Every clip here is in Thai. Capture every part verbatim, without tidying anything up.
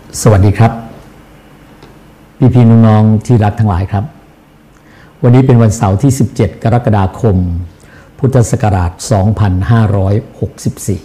สวัสดีครับพี่พี่น้องๆที่รักทั้งหลายครับวันนี้เป็นวันเสาร์ที่สิบเจ็ดกรกฎาคมพุทธศักราชสองพันห้าร้อยหกสิบสี่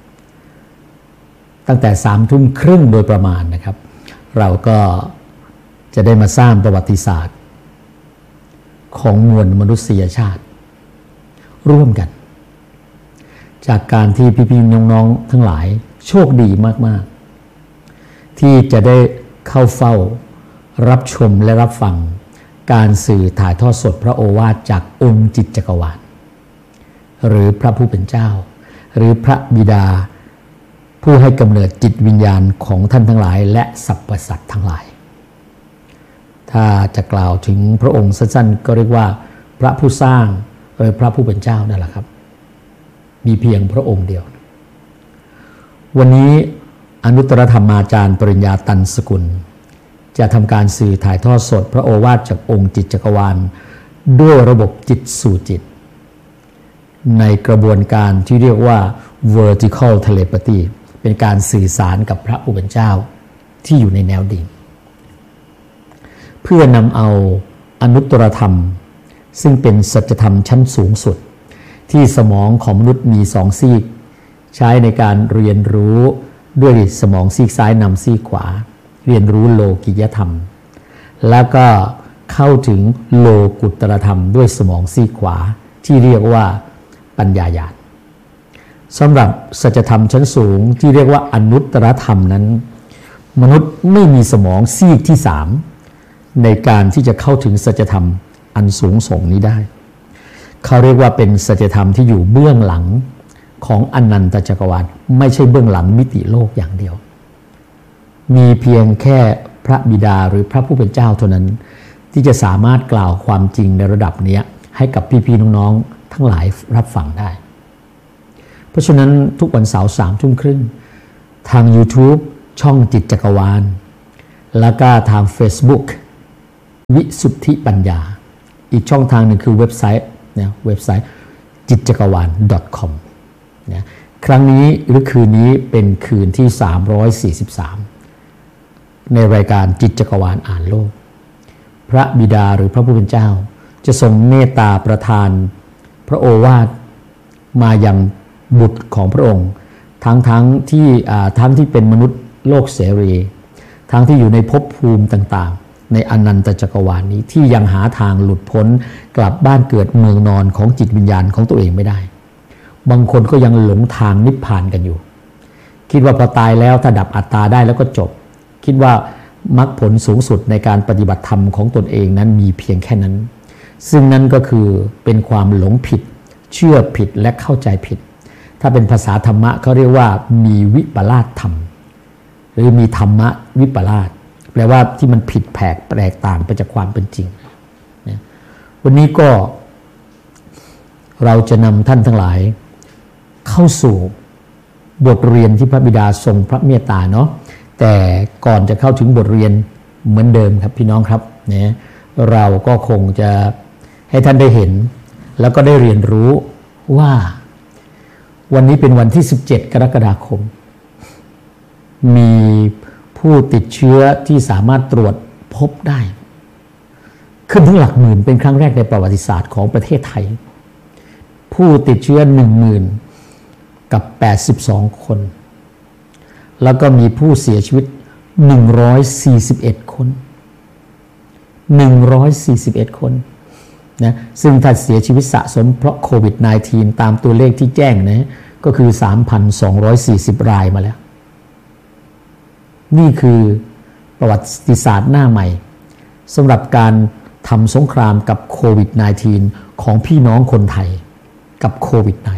ตั้งแต่สามทุ่มครึ่งโดยประมาณนะครับเราก็จะได้มาสร้างประวัติศาสตร์ของมวลมนุษยชาติร่วมกันจากการที่พี่พี่น้องๆทั้งหลายโชคดีมากๆที่จะได้เข้าเฝ้ารับชมและรับฟังการสื่อถ่ายทอดสดพระโอวาทจากองค์จิตจักรวาลหรือพระผู้เป็นเจ้าหรือพระบิดาผู้ให้กำเนิดจิตวิญญาณของท่านทั้งหลายและสรรพสัตว์ทั้งหลายถ้าจะกล่าวถึงพระองค์สั้นๆก็เรียกว่าพระผู้สร้างหรือพระผู้เป็นเจ้านั่นแหละครับมีเพียงพระองค์เดียววันนี้อนุตตรธรรมาจารย์ปริญญาตันสกุลจะทำการสื่อถ่ายทอดสดพระโอวาทจากองค์จิตจักรวาลด้วยระบบจิตสู่จิตในกระบวนการที่เรียกว่า vertical telepathy เป็นการสื่อสารกับพระผู้เป็นเจ้าที่อยู่ในแนวดิ่งเพื่อนำเอาอนุตตรธรรมซึ่งเป็นสัจธรรมชั้นสูงสุดที่สมองของมนุษย์มีสองซีกใช้ในการเรียนรู้ด้วยสมองซีกซ้ายนำซีกขวาเรียนรู้โลกิยธรรมแล้วก็เข้าถึงโลกุตตรธรรมด้วยสมองซีกขวาที่เรียกว่าปัญญาญาณสำหรับสัจธรรมชั้นสูงที่เรียกว่าอนุตตรธรรมนั้นมนุษย์ไม่มีสมองซีกที่สามในการที่จะเข้าถึงสัจธรรมอันสูงส่งนี้ได้เขาเรียกว่าเป็นสัจธรรมที่อยู่เบื้องหลังของอนันตจักรวาลไม่ใช่เบื้องหลังมิติโลกอย่างเดียวมีเพียงแค่พระบิดาหรือพระผู้เป็นเจ้าเท่านั้นที่จะสามารถกล่าวความจริงในระดับนี้ให้กับพี่ๆน้องๆทั้งหลายรับฟังได้เพราะฉะนั้นทุกวันเสาร์สามทุ่มครึ่งทาง YouTube ช่องจิตจักรวาลแล้วก็ทาง Facebook วิสุทธิปัญญาอีกช่องทางหนึ่งคือเว็บไซต์นะเว็บไซต์จิตจักรวาล .com นะครั้งนี้หรือคืนนี้เป็นคืนที่สามร้อยสี่สิบสามในรายการจิตจักรวาลอ่านโลกพระบิดาหรือพระผู้เป็นเจ้าจะทรงเมตตาประทานพระโอวาทมายังบุตรของพระองค์ทั้งทั้งที่ทั้งที่เป็นมนุษย์โลกเสรีทั้งที่อยู่ในภพภูมิต่างๆในอนันตจักรวาลนี้ที่ยังหาทางหลุดพ้นกลับบ้านเกิดเมืองนอนของจิตวิญญาณของตัวเองไม่ได้บางคนก็ยังหลงทางนิพพานกันอยู่คิดว่าพอตายแล้วถ้าดับอัตตาได้แล้วก็จบคิดว่ามรรคผลสูงสุดในการปฏิบัติธรรมของตนเองนั้นมีเพียงแค่นั้นซึ่งนั่นก็คือเป็นความหลงผิดเชื่อผิดและเข้าใจผิดถ้าเป็นภาษาธรรมะเขาเรียกว่ามีวิปลาสธรรมหรือมีธรรมะวิปลาสแปลว่าที่มันผิดแผกแตกต่างไปจากความเป็นจริงนะวันนี้ก็เราจะนำท่านทั้งหลายเข้าสู่บทเรียนที่พระบิดาทรงพระเมตตาเนาะแต่ก่อนจะเข้าถึงบทเรียนเหมือนเดิมครับพี่น้องครับเนี่ยเราก็คงจะให้ท่านได้เห็นแล้วก็ได้เรียนรู้ว่าวันนี้เป็นวันที่สิบเจ็ดกรกฎาคมมีผู้ติดเชื้อที่สามารถตรวจพบได้ขึ้นถึงหลักหมื่นเป็นครั้งแรกในประวัติศาสตร์ของประเทศไทยผู้ติดเชื้อ หนึ่งหมื่น กับแปดสิบสองคนแล้วก็มีผู้เสียชีวิตหนึ่งร้อยสี่สิบเอ็ดคนหนึ่งร้อยสี่สิบเอ็ดคนนะซึ่งถ้าเสียชีวิตสะสมเพราะโควิด สิบเก้า ตามตัวเลขที่แจ้งนะก็คือ สามพันสองร้อยสี่สิบ รายมาแล้วนี่คือประวัติศาสตร์หน้าใหม่สำหรับการทำสงครามกับโควิด สิบเก้า ของพี่น้องคนไทยกับโควิด สิบเก้า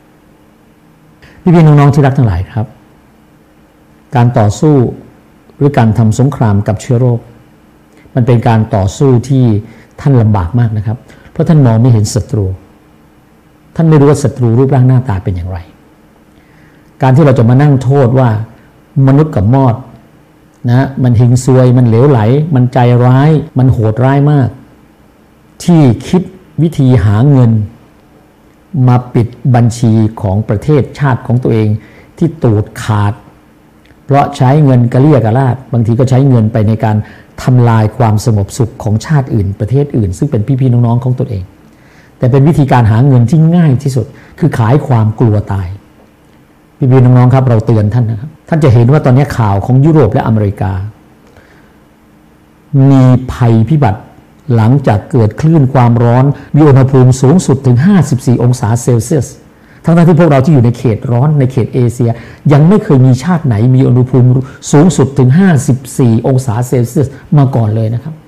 พี่ๆน้องๆที่รักทั้งหลายครับการต่อสู้หรือการทำสงครามกับเชื้อโรคมันเป็นการต่อสู้ที่ท่านลำบากมากนะครับเพราะท่านมองไม่เห็นศัตรูท่านไม่รู้ว่าศัตรูรูปร่างหน้าตาเป็นอย่างไรการที่เราจะมานั่งโทษว่ามนุษย์กับมอดนะมันหิงซวยมันเหลวไหลมันใจร้ายมันโหดร้ายมากที่คิดวิธีหาเงินมาปิดบัญชีของประเทศชาติของตัวเองที่ตูดขาดเพราะใช้เงินกระเลี่ยกระลาดบางทีก็ใช้เงินไปในการทำลายความสงบสุขของชาติอื่นประเทศอื่นซึ่งเป็นพี่ๆน้องๆของตนเองแต่เป็นวิธีการหาเงินที่ง่ายที่สุดคือขายความกลัวตายพี่ๆน้องๆครับเราเตือนท่านนะครับท่านจะเห็นว่าตอนนี้ข่าวของยุโรปและอเมริกามีภัยพิบัติหลังจากเกิดคลื่นความร้อนมีอุณหภูมิสูงสุดถึงห้าสิบสี่องศาเซลเซียสทั้งๆที่พวกเราที่อยู่ในเขตร้อนในเขตเอเชียยังไม่เคยมีชาติไหนมีอุณหภูมิสูงสุดถึงห้าสิบสี่องศาเซลเซียสมาก่อนเลยนะครับ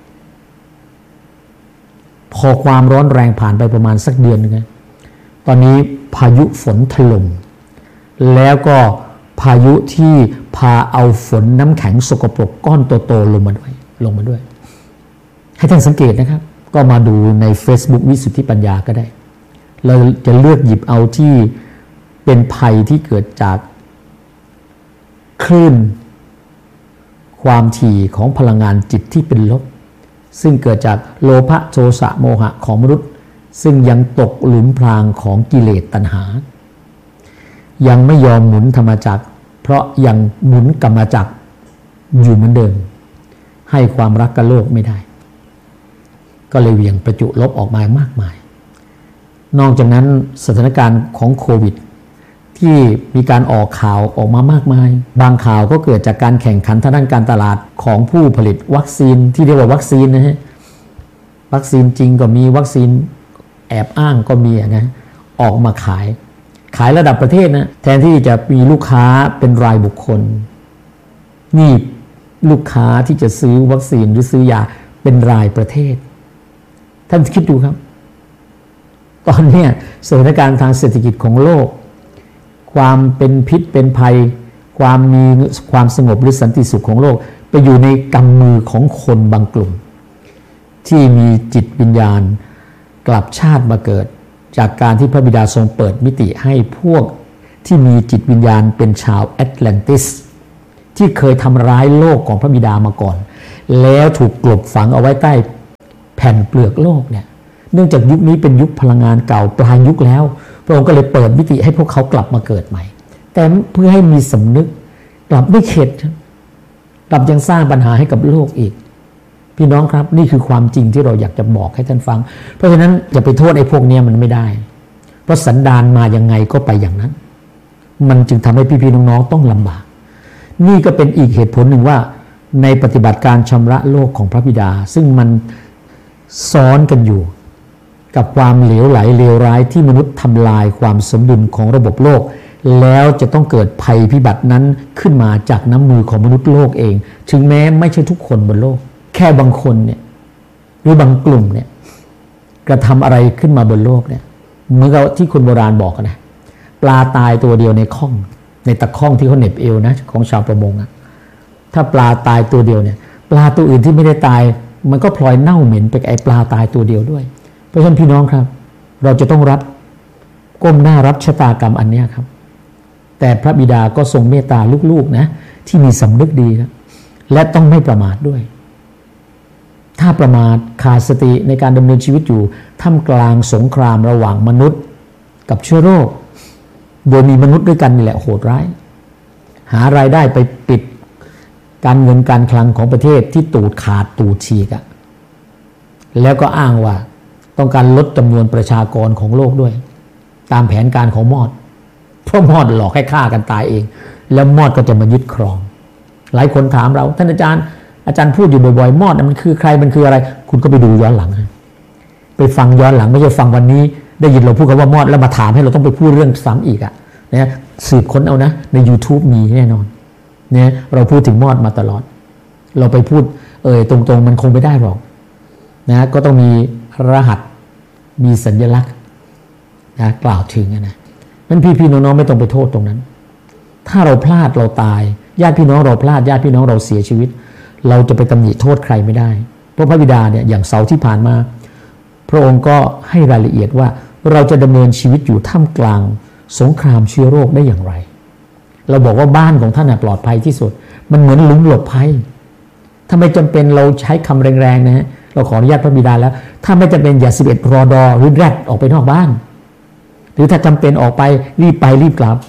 พอความร้อนแรงผ่านไปประมาณสักเดือนนึงตอนนี้พายุฝนถล่มแล้วก็พายุที่พาเอาฝนน้ำแข็งสกปรกก้อนโตๆลงมาด้วยลงมาด้วยให้ท่านสังเกตนะครับก็มาดูใน Facebook วิสุทธิปัญญาก็ได้เราจะเลือกหยิบเอาที่เป็นภัยที่เกิดจากคลื่นความถี่ของพลังงานจิตที่เป็นลบซึ่งเกิดจากโลภะโทสะโมหะของมนุษย์ซึ่งยังตกหลุมพรางของกิเลสตัณหายังไม่ยอมหมุนธรรมจักรเพราะยังหมุนกรรมจักรอยู่เหมือนเดิมให้ความรักกับโลกไม่ได้ก็เลยเหวี่ยงประจุลบออกมามากมายนอกจากนั้นสถานการณ์ของโควิดที่มีการออกข่าวออกมามากมายบางข่าวก็เกิดจากการแข่งขันทางด้านการตลาดของผู้ผลิตวัคซีนที่เรียกว่าวัคซีนนะฮะวัคซีนจริงก็มีวัคซีนแอบอ้างก็มีนะออกมาขายขายระดับประเทศนะแทนที่จะมีลูกค้าเป็นรายบุคคลนี่ลูกค้าที่จะซื้อวัคซีนหรือซื้อยาเป็นรายประเทศท่านคิดดูครับตอนนี้สถานการณ์ทางเศรษฐกิจของโลกความเป็นพิษเป็นภัยความมีความสงบหรือสันติสุขของโลกไปอยู่ในกำมือของคนบางกลุ่มที่มีจิตวิญญาณกลับชาติมาเกิดจากการที่พระบิดาทรงเปิดมิติให้พวกที่มีจิตวิญญาณเป็นชาวแอตแลนติสที่เคยทำร้ายโลกของพระบิดามาก่อนแล้วถูกกลบฝังเอาไว้ใต้แผ่นเปลือกโลกเนี่ยเนื่องจากยุคนี้เป็นยุคพลังงานเก่าปลายยุคแล้วพระองค์ก็เลยเปิดมิติให้พวกเขากลับมาเกิดใหม่แต่เพื่อให้มีสำนึกกลับไม่เข็ดกลับยังสร้างปัญหาให้กับโลกอีกพี่น้องครับนี่คือความจริงที่เราอยากจะบอกให้ท่านฟังเพราะฉะนั้นอย่าไปโทษไอ้พวกนี้มันไม่ได้เพราะสันดานมายังไงก็ไปอย่างนั้นมันจึงทำให้พี่ๆน้องๆต้องลำบากนี่ก็เป็นอีกเหตุผลหนึ่งว่าในปฏิบัติการชำระโลกของพระบิดาซึ่งมันซ้อนกันอยู่กับความเหลวไหลเลวร้ายที่มนุษย์ทำลายความสมดุลของระบบโลกแล้วจะต้องเกิดภัยพิบัตินั้นขึ้นมาจากน้ำมือของมนุษย์โลกเองถึงแม้ไม่ใช่ทุกคนบนโลกแค่บางคนเนี่ยหรือบางกลุ่มเนี่ยกระทำอะไรขึ้นมาบนโลกเนี่ยเหมือนกับที่คนโบราณบอกนะปลาตายตัวเดียวในข้องในตะข้องที่เขาเหน็บเอวนะของชาวประมงอะถ้าปลาตายตัวเดียวเนี่ยปลาตัวอื่นที่ไม่ได้ตายมันก็พลอยเน่าเหม็นไปกับไอ้ปลาตายตัวเดียวด้วยเพราะฉะนั้นพี่น้องครับเราจะต้องรับก้มหน้ารับชะตากรรมอันนี้ครับแต่พระบิดาก็ทรงเมตตาลูกๆนะที่มีสำนึกดีครับและต้องไม่ประมาทด้วยถ้าประมาทขาดสติในการดำเนินชีวิตอยู่ท่ามกลางสงครามระหว่างมนุษย์กับเชื้อโรคโดยมีมนุษย์ด้วยกันนี่แหละโหดร้ายหารายได้ไปปิดการเงินการคลังของประเทศที่ตูดขาดตูดฉีกอะแล้วก็อ้างว่าต้องการลดจำนวนประชากรของโลกด้วยตามแผนการของมอดเพราะมอดหลอกให้ฆ่ากันตายเองแล้วมอดก็จะมายึดครองหลายคนถามเราท่านอาจารย์อาจารย์พูดอยู่บ่อยๆมอดมันคือใครมันคืออะไรคุณก็ไปดูย้อนหลังไปฟังย้อนหลังไม่ใช่ฟังวันนี้ได้ยินเราพูดกันว่ามอดแล้วมาถามให้เราต้องไปพูดเรื่องซ้ำอีกอะนะสืบค้นเอานะใน YouTube มีแน่นอนเนี่ยเราพูดถึงมอดมาตลอดเราไปพูดเอ่ยตรงๆมันคงไม่ได้หรอกนะก็ต้องมีรหัสมีสัญลักษณ์นะกล่าวถึงนะนั้นพี่ๆน้องๆไม่ต้องไปโทษตรงนั้นถ้าเราพลาดเราตายญาติพี่น้องเราพลาดญาติพี่น้องเราเสียชีวิตเราจะไปตำหนิโทษใครไม่ได้เพราะพระบิดาเนี่ยอย่างเสาร์ที่ผ่านมาพระองค์ก็ให้รายละเอียดว่าเราจะดำเนินชีวิตอยู่ท่ามกลางสงครามเชื้อโรคได้อย่างไรเราบอกว่าบ้านของท่านปลอดภัยที่สุดมันเหมือนหลุมหลบภัยถ้าไม่จำเป็นเราใช้คำแรงๆนะฮะเราขออนุญาตพระบิดาแล้วถ้าไม่จำเป็นอย่าสิบเอ็ดรอดอหรือแรดออกไปนอกบ้านหรือถ้าจำเป็นออกไปรีบไปรีบกลับ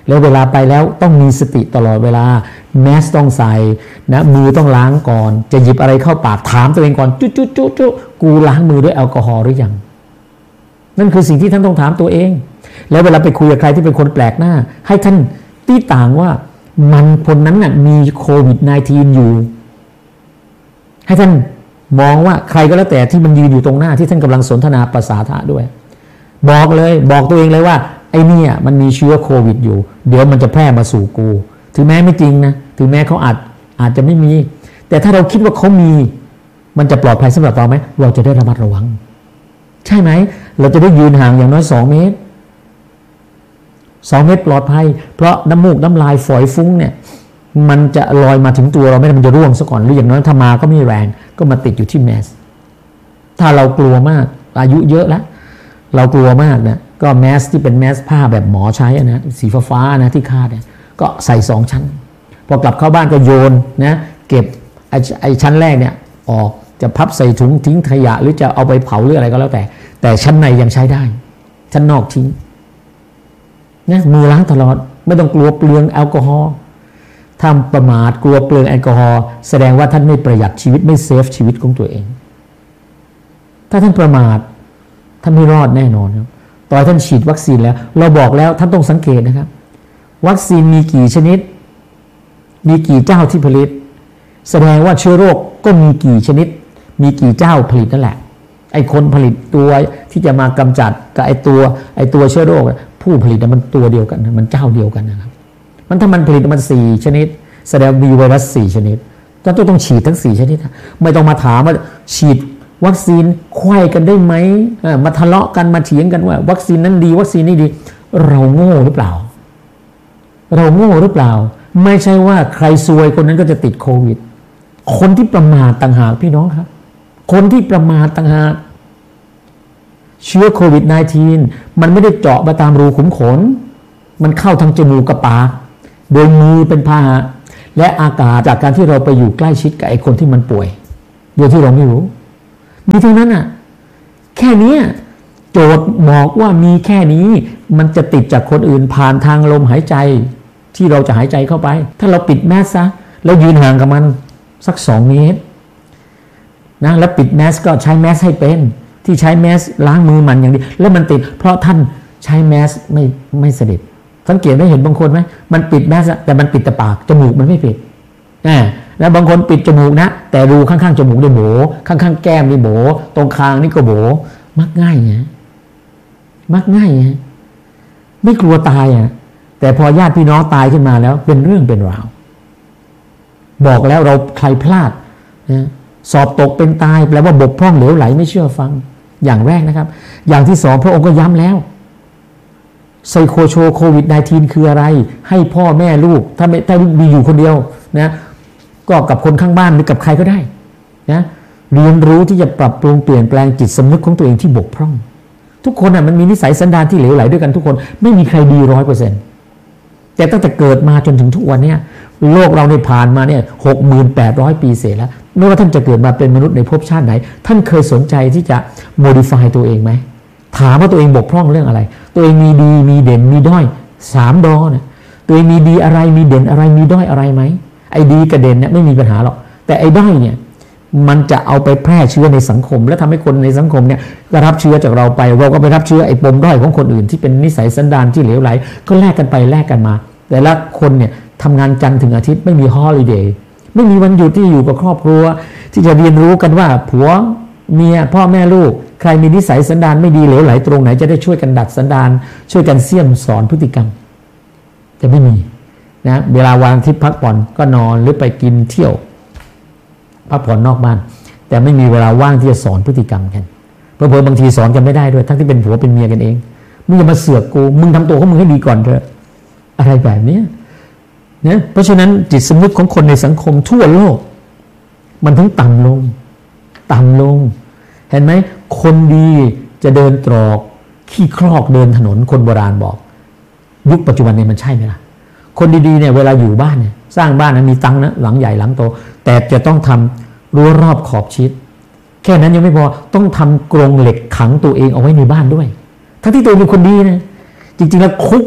แล้วเวลาไปแล้วต้องมีสติตลอดเวลาแมสต้องใส่นะมือต้องล้างก่อนจะหยิบอะไรเข้าปากถามตัวเองก่อนจุ๊จุ๊จุ๊จุ๊กูล้างมือด้วยแอลกอฮอล์หรือยังนั่นคือสิ่งที่ท่านต้องถามตัวเองแล้วเวลาไปคุยกับใครที่เป็นคนแปลกหน้าให้ท่านตีต่างว่ามันคนนั้นน่ะมีโควิด สิบเก้า อยู่ให้ท่านมองว่าใครก็แล้วแต่ที่มันยืนอยู่ตรงหน้าที่ท่านกำลังสนทนาภาษาทะด้วยบอกเลยบอกตัวเองเลยว่าไอ้นี่มันมีเชื้อโควิดอยู่เดี๋ยวมันจะแพร่มาสู่กูถึงแม้ไม่จริงนะถึงแม้เขาอาจอาจจะไม่มีแต่ถ้าเราคิดว่าเขามีมันจะปลอดภัยสำหรับเราไหมเราจะได้ระมัดระวังใช่ไหมเราจะได้ยืนห่างอย่างน้อยสองเมตรสองเมตรปลอดภัยเพราะน้ำมูกน้ำลายฝอยฟุ้งเนี่ยมันจะลอยมาถึงตัวเราไม่ได้มันจะร่วงซะก่อนหรืออย่างน้อยถ้ามาก็ไม่แรงก็มาติดอยู่ที่แมสถ้าเรากลัวมากอายุเยอะแล้วเรากลัวมากเนี่ยก็แมสที่เป็นแมสผ้าแบบหมอใช้นะสีฟ้าๆนะที่คาดเนี่ยก็ใส่สองชั้นพอกลับเข้าบ้านก็โยนนะเก็บไอ้ไอ้ชั้นแรกเนี่ยออกจะพับใส่ถุงทิ้งขยะหรือจะเอาไปเผาหรืออะไรก็แล้วแต่แต่ชั้นในยังใช้ได้ชั้นนอกทิ้งนะมือล้างตลอดไม่ต้องกลัวเปลืองแอลกอฮอล์ถ้าประมาทกลัวเปลืองแอลกอฮอล์แสดงว่าท่านไม่ประหยัดชีวิตไม่เซฟชีวิตของตัวเองถ้าท่านประมาทท่านไม่รอดแน่นอนครับตอนท่านฉีดวัคซีนแล้วเราบอกแล้วท่านต้องสังเกตนะครับวัคซีนมีกี่ชนิดมีกี่เจ้าที่ผลิตแสดงว่าเชื้อโรคก็มีกี่ชนิดมีกี่เจ้าผลิตนั่นแหละไอ้คนผลิตตัวที่จะมากำจัดกับไอ้ตัวไอ้ตัวเชื้อโรคผู้ผลิตมันตัวเดียวกันมันเจ้าเดียวกันนะครับมันถ้ามันผลิตมันสี่ชนิดแสดงมีไวรัสสี่ชนิดท่านต้องต้องฉีดทั้งสี่ชนิดไม่ต้องมาถามว่าฉีดวัคซีนไขว้กันได้ไหมมาทะเลาะกันมาเถียงกันว่าวัคซีนนั้นดีวัคซีนนี้ดีเราโง่หรือเปล่าเราโง่หรือเปล่าไม่ใช่ว่าใครซวยคนนั้นก็จะติดโควิดคนที่ประมาทต่างหากพี่น้องครับคนที่ประมาทต่างหากเชื้อโควิด สิบเก้า มันไม่ได้เจาะมาตามรูขุมขนมันเข้าทางจมูกกับปากโดยมือเป็นพาหะและอากาศจากการที่เราไปอยู่ใกล้ชิดกับไอ้คนที่มันป่วยโดยที่เราไม่รู้มีเท่านั้นอ่ะแค่นี้โจทย์บอกว่ามีแค่นี้มันจะติดจากคนอื่นผ่านทางลมหายใจที่เราจะหายใจเข้าไปถ้าเราปิดแมสซะแล้วยืนห่างกับมันสักสองเมตรนะแล้วปิดแมสก็ใช้แมสให้เป็นที่ใช้แมสล้างมือมันอย่างดีแล้วมันติดเพราะท่านใช้แมสไม่ไม่สนิทสังเกตได้เห็นบางคนไหมมันปิดแมสแต่มันปิดแต่ปากจมูกมันไม่ปิดอ่าแล้วบางคนปิดจมูกนะแต่รูข้างๆจมูกได้โบข้างๆแก้มนี่โบตรงคางนี่ก็โบมักง่ายไงมักง่ายไงไม่กลัวตายอ่ะแต่พอญาติพี่น้องตายขึ้นมาแล้วเป็นเรื่องเป็นราวบอกแล้วเราใครพลาดนะสอบตกเป็นตายแปลว่าบกพร่องเหลวไหลไม่เชื่อฟังอย่างแรกนะครับอย่างที่สองพระองค์ก็ย้ำแล้วไซโคโชโควิด สิบเก้า คืออะไรให้พ่อแม่ลูกถ้าไม่ถ้ามีอยู่คนเดียวนะก็กับคนข้างบ้านหรือกับใครก็ได้นะเรียนรู้ที่จะปรับปรุงเปลี่ยนแปลงจิตสำนึกของตัวเองที่บกพร่องทุกคนอ่ะมันมีนิสัยสันดานที่เหลวไหลด้วยกันทุกคนไม่มีใครดีร้อยเปอร์เซ็นต์แต่ตั้งแต่เกิดมาจนถึงทุกวันนี้โลกเราในผ่านมาเนี่ยหกหมื่นแปดร้อยปีเศษแล้วไม่ว่าท่านจะเกิดมาเป็นมนุษย์ในภพชาติไหนท่านเคยสนใจที่จะ modify ตัวเองไหมถามว่าตัวเองบกพร่องเรื่องอะไรตัวเองมีดีมีเด่นมีด้อยสามดอเนี่ยตัวเองมีดีอะไรมีเด่นอะไรมีด้อยอะไรไหมไอ้ดีกับเด่นเนี่ยไม่มีปัญหาหรอกแต่ไอ้ด้อยเนี่ยมันจะเอาไปแพร่เชื้อในสังคมและทำให้คนในสังคมเนี่ยก็รับเชื้อจากเราไปเราก็ไปรับเชื้อไอ้ปมด้อยของคนอื่นที่เป็นนิสัยสันดานที่เหลวไหลก็แลกกันไปแลกกันมาแต่ละคนเนี่ยทำงานจันทร์ถึงอาทิตย์ไม่มีฮอลิเดย์ไม่มีวันหยุดที่อยู่กับครอบครัวที่จะเรียนรู้กันว่าผัวเมียพ่อแม่ลูกใครมีนิสัยสันดานไม่ดีเหลวไหลตรงไหนจะได้ช่วยกันดัดสันดานช่วยกันเสี่ยมสอนพฤติกรรมจะไม่มีนะเวลาวันอาทิตย์พักผ่อนก็นอนหรือไปกินเที่ยวพักผ่อนนอกบ้านแต่ไม่มีเวลาว่างที่จะสอนพฤติกรรมกันเพราะบางทีสอนกันไม่ได้ด้วยทั้งที่เป็นผัวเป็นเมียกันเองมึงอย่ามาเสือกกูมึงทำตัวของมึงให้ดีก่อนเถอะอะไรแบบนี้นะเพราะฉะนั้นจิตสำนึกของคนในสังคมทั่วโลกมันถึงต่ำลงต่ำลงเห็นไหมคนดีจะเดินตรอกขี้ครอกเดินถนนคนโบราณบอกยุคปัจจุบันนี้มันใช่ไหมล่ะคนดีๆเนี่ยเวลาอยู่บ้านเนี่ยสร้างบ้านนะมีตังค์นะหลังใหญ่หลังโตแต่จะต้องทำรั้วรอบขอบชิดแค่นั้นยังไม่พอต้องทำกรงเหล็กขังตัวเองเอาไว้ในบ้านด้วยทั้งที่ตัวเป็นคนดีนะจริงๆแล้วคุกเนี่ย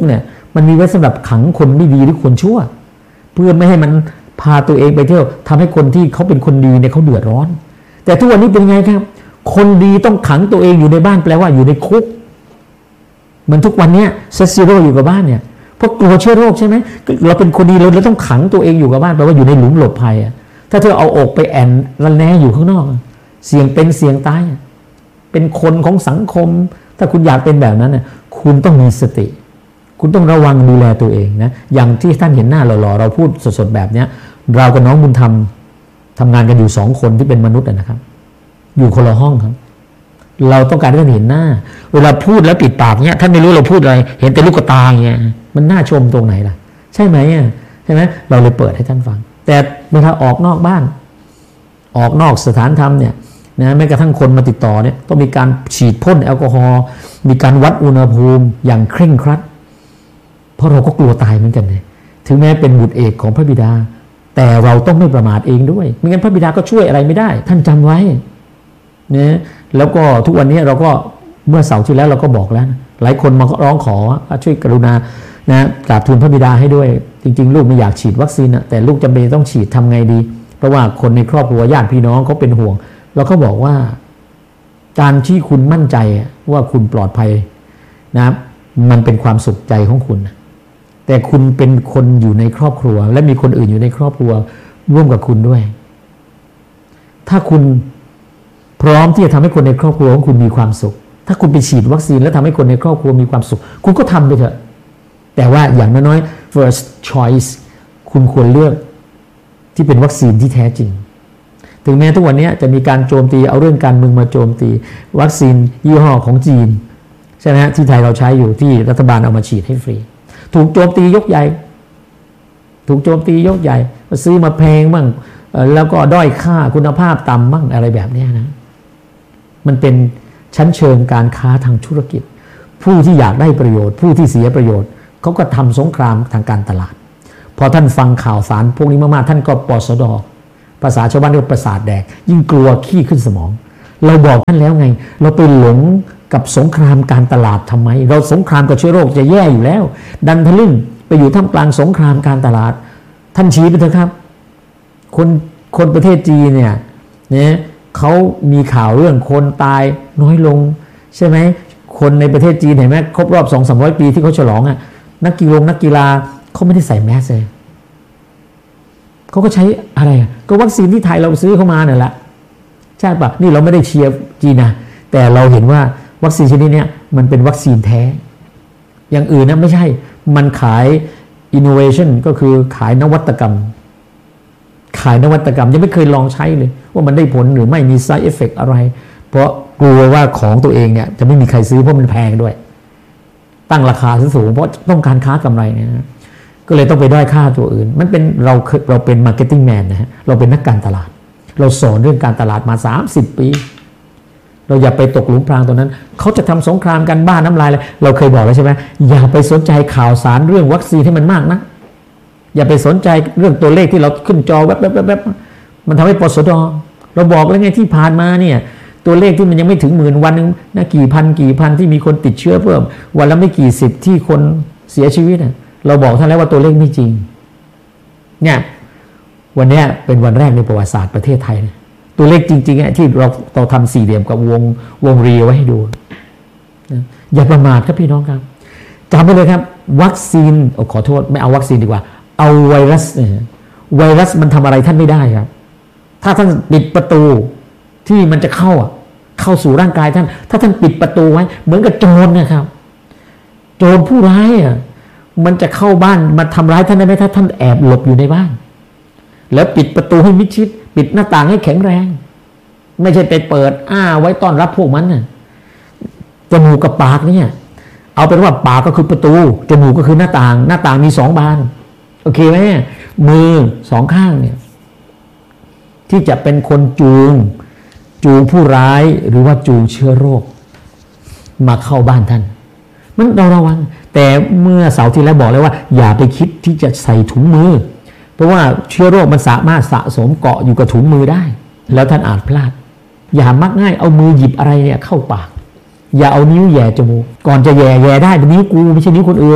มันมีไว้สำหรับขังคนไม่ดีหรือคนชั่วเพื่อไม่ให้มันพาตัวเองไปเที่ยวทำให้คนที่เขาเป็นคนดีเนี่ยเขาเดือดร้อนแต่ทุกวันนี้เป็นไงครับคนดีต้องขังตัวเองอยู่ในบ้านแปลว่าอยู่ในคุกเหมือนทุกวันนี้เซซิโร่อยู่กับบ้านเนี่ยเพราะกลัวเชื้อโรคใช่ไหมเราเป็นคนดีเราเราต้องขังตัวเองอยู่กับบ้านแปลว่าอยู่ในหลุมหลบภัยอ่ะถ้าเธอเอาอกไปแอนระแนอยู่ข้างนอกเสี่ยงเป็นเสี่ยงตายเป็นคนของสังคมถ้าคุณอยากเป็นแบบนั้นน่ะคุณต้องมีสติคุณต้องระวังดูแลตัวเองนะอย่างที่ท่านเห็นหน้าหล่อๆเราพูดสดๆแบบเนี้ยเรากับน้องบุญธรรมทำงานกันอยู่สองคนที่เป็นมนุษย์นะครับอยู่คนละห้องครับเราต้องการให้ท่านเห็นหน้าเวลาพูดแล้วปิดปากเนี้ยท่านไม่รู้เราพูดอะไรเห็นแต่ลูกตาอย่างเงี้ยมันน่าชมตรงไหนล่ะใช่ไหมอ่ะใช่ไหมเราเลยเปิดให้ท่านฟังแต่เวลาออกนอกบ้านออกนอกสถานธรรมเนี่ยนะแม้กระทั่งคนมาติดต่อเนี่ยต้องมีการฉีดพ่นแอลกอฮอล์มีการวัดอุณหภูมิอย่างเคร่งครัดเพราะเราก็กลัวตายเหมือนกันเลยถึงแม้เป็นบุตรเอกของพระบิดาแต่เราต้องไม่ประมาทเองด้วยไม่งั้นพระบิดาก็ช่วยอะไรไม่ได้ท่านจำไว้นะแล้วก็ทุกวันนี้เราก็เมื่อเสาร์ที่แล้วเราก็บอกแล้วนะหลายคนมาร้องขอช่วยกรุณานะกราบทูลพระบิดาให้ด้วยจริงๆลูกไม่อยากฉีดวัคซีนนะแต่ลูกจำเป็นต้องฉีดทำไงดีเพราะว่าคนในครอบครัวญาติพี่น้องเขาเป็นห่วงเราก็บอกว่าการที่คุณมั่นใจว่าคุณปลอดภัยนะมันเป็นความสุขใจของคุณแต่คุณเป็นคนอยู่ในครอบครัวและมีคนอื่นอยู่ในครอบครัวร่วมกับคุณด้วยถ้าคุณพร้อมที่จะทำให้คนในครอบครัวของคุณมีความสุขถ้าคุณไปฉีดวัคซีนแล้วทำให้คนในครอบครัวมีความสุขคุณก็ทำไปเถอะแต่ว่าอย่างน้อยๆ first choice คุณควรเลือกที่เป็นวัคซีนที่แท้จริงถึงแม้ทุกวันนี้จะมีการโจมตีเอาเรื่องการเมืองมาโจมตีวัคซีนยี่ห้อของจีนใช่ไหมฮะที่ไทยเราใช้อยู่ที่รัฐบาลเอามาฉีดให้ฟรีถูกโจมตียกใหญ่ถูกโจมตียกใหญ่ซื้อมาแพงมั่งแล้วก็ด้อยค่าคุณภาพต่ำมั่งอะไรแบบนี้นะมันเป็นชั้นเชิงการค้าทางธุรกิจผู้ที่อยากได้ประโยชน์ผู้ที่เสียประโยชน์เขาก็ทำสงครามทางการตลาดพอท่านฟังข่าวสารพวกนี้มากๆท่านก็ปสดภาษาชาวบ้านเรียกประสาทแดกยิ่งกลัวขี้ขึ้นสมองเราบอกท่านแล้วไงเราไปหลงกับสงครามการตลาดทำไมเราสงครามกับเชื้อโรคจะแย่อยู่แล้วดันทะลึ่งไปอยู่ท่ามกลางสงครามการตลาดท่านชี้ไปเถอะครับคนคนประเทศจีนเนี่ยเนี่ยเขามีข่าวเรื่องคนตายน้อยลงใช่ไหมคนในประเทศจีนเห็นไหมครบรอบสองสามร้อยปีที่เขาฉลองอ่ะนักกีฬานักกีฬาเขาไม่ได้ใส่แมสเลยเขาก็ใช้อะไรก็วัคซีนที่ไทยเราซื้อเข้ามาเนี่ยแหละใช่ปะนี่เราไม่ได้เชียร์จีนนะแต่เราเห็นว่าวัคซีนชนิดนี้มันเป็นวัคซีนแท้อย่างอื่นนะไม่ใช่มันขาย innovation ก็คือขายนวัตกรรมขายนวัตกรรมยังไม่เคยลองใช้เลยว่ามันได้ผลหรือไม่มี side effect อะไรเพราะกลัวว่าของตัวเองเนี่ยจะไม่มีใครซื้อเพราะมันแพงด้วยตั้งราคาสูงเพราะต้องการค้ากำไรเนี่ยก็เลยต้องไปด้อยค่าตัวอื่นมันเป็นเราเราเป็น marketing man นะฮะเราเป็นนักการตลาดเราสอนเรื่องการตลาดมาสามสิบปีเราอย่าไปตกหลุมพรางตรงนั้นเขาจะทำสงครามกันบ้านน้ำลายเลยเราเคยบอกแล้วใช่ไหมอย่าไปสนใจข่าวสารเรื่องวัคซีนให้มันมากนะอย่าไปสนใจเรื่องตัวเลขที่เราขึ้นจอแวบๆๆมันทำให้ปสดเราบอกแล้วไงที่ผ่านมาเนี่ยตัวเลขที่มันยังไม่ถึงหมื่นวันนึงนะกี่พันกี่พันที่มีคนติดเชื้อเพิ่มวันละไม่กี่สิบที่คนเสียชีวิตนะเราบอกท่านแล้วว่าตัวเลขไม่จริงเนี่ยวันนี้เป็นวันแรกในประวัติศาสตร์ประเทศไทยนะตัวเลขจริงๆที่เราเราทำสี่เหลี่ยมกับวงวงรีไว้ให้ดูนะอย่าประมาทครับพี่น้องครับจำไว้เลยครับวัคซีนโอ้ขอโทษไม่เอาวัคซีนดีกว่าเอาไวรัสไวรัสมันทำอะไรท่านไม่ได้ครับถ้าท่านปิดประตูที่มันจะเข้าอ่ะเข้าสู่ร่างกายท่านถ้าท่านปิดประตูไว้เหมือนกับโจรนะครับโจรผู้ร้ายอ่ะมันจะเข้าบ้านมาทำร้ายท่านได้ไหมถ้าท่านแอบหลบอยู่ในบ้านแล้วปิดประตูให้มิดชิดปิดหน้าต่างให้แข็งแรงไม่ใช่ไปเปิดอ้าไว้ต้อนรับพวกมันน่ะจมูกกับปากเนี่ยเอาเป็นว่าปากก็คือประตูจมูกก็คือหน้าต่างหน้าต่างมีสองบานโอเคไหมมือสองข้างเนี่ยที่จะเป็นคนจูงจูงผู้ร้ายหรือว่าจูงเชื้อโรคมาเข้าบ้านท่านมันเราระวังแต่เมื่อเสาร์ที่แล้วบอกเลยว่าอย่าไปคิดที่จะใส่ถุงมือเพราะว่าเชื้อโรคมันสามารถสะสมเกาะอยู่กับถุงมือได้แล้วท่านอาจพลาดอย่ามักง่ายเอามือหยิบอะไรเนี่ยเข้าปากอย่าเอานิ้วแย่จมูกก่อนจะแย่แย่ได้เป็นนิ้วกูไม่ใช่นิ้วคนอื่น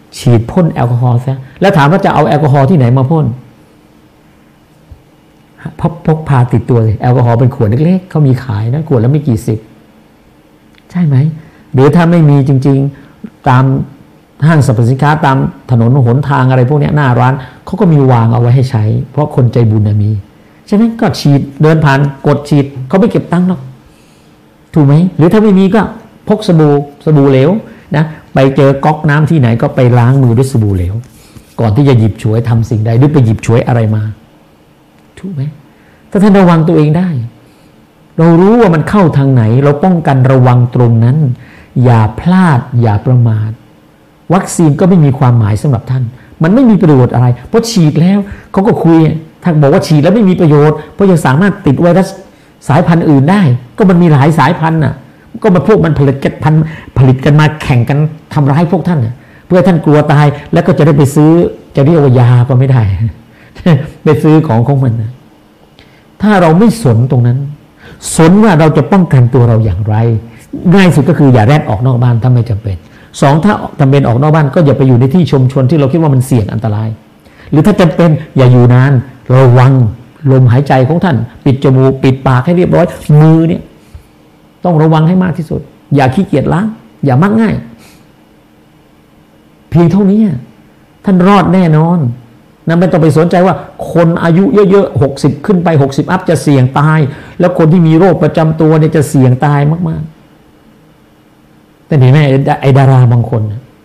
ฉีดพ่นแอลกอฮอล์ซะแล้วถามว่าจะเอาแอลกอฮอล์ที่ไหนมาพ่นพกพกพาติดตัวเลยแอลกอฮอล์เป็นขวดเล็กๆเขามีขายนะขวดละไม่กี่สิบใช่ไหมหรือถ้าไม่มีจริงๆตามห้างสรรพสินค้าตามถนนหนทางอะไรพวกนี้หน้าร้านเขาก็มีวางเอาไว้ให้ใช้เพราะคนใจบุญมีใช่ไหมก็ฉีดเดินผ่านกดฉีดเขาไม่เก็บตังค์หรอกถูกไหมหรือถ้าไม่มีก็พกสบู่สบู่เหลวนะไปเจอก๊อกน้ำที่ไหนก็ไปล้างมือด้วยสบู่เหลวก่อนที่จะหยิบฉวยทำสิ่งใดหรือไปหยิบฉวยอะไรมาถูกไหมถ้าท่านระวังตัวเองได้เรารู้ว่ามันเข้าทางไหนเราป้องกันระวังตรงนั้นอย่าพลาดอย่าประมาทวัคซีนก็ไม่มีความหมายสำหรับท่านมันไม่มีประโยชน์อะไรเพราะฉีดแล้วเขาก็คุยถ้าบอกว่าฉีดแล้วไม่มีประโยชน์เพราะยังสามารถติดไวรัสสายพันธุ์อื่นได้ก็มันมีหลายสายพันธุ์น่ะก็มาพวกมันผลิตกันพันผลิตกันมาแข่งกันทำร้ายพวกท่านเพื่อท่านกลัวตายแล้วก็จะได้ไปซื้อจะเรียกว่ายาก็ไม่ได้ ไปซื้อของของมันนะถ้าเราไม่สนตรงนั้นสนว่าเราจะป้องกันตัวเราอย่างไรง่ายสุดก็คืออย่าแรดออกนอกบ้านถ้าไม่จำเป็นสองถ้าจำเป็นออกนอกบ้านก็อย่าไปอยู่ในที่ชุมชนที่เราคิดว่ามันเสี่ยงอันตรายหรือถ้าจำเป็นอย่าอยู่นานระวังลมหายใจของท่านปิดจมูกปิดปากให้เรียบร้อยมือเนี่ยต้องระวังให้มากที่สุดอย่าขี้เกียจล้างอย่ามักง่ายเพียงเท่านี้ท่านรอดแน่นอนนะไม่ต้องไปสนใจว่าคนอายุเยอะๆหกสิบขึ้นไปหกสิบอัพจะเสี่ยงตายแล้วคนที่มีโรคประจำตัวเนี่ยจะเสี่ยงตายมากๆแต่เห็นไหมไอ้ดาราบางคน